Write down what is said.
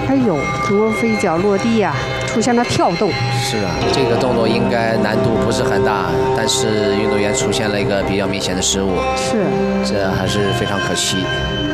哎呦，腾空飞脚落地呀、出现了跳动。 是啊，这个动作应该难度不是很大，但是运动员出现了一个比较明显的失误， 是， 这还是非常可惜。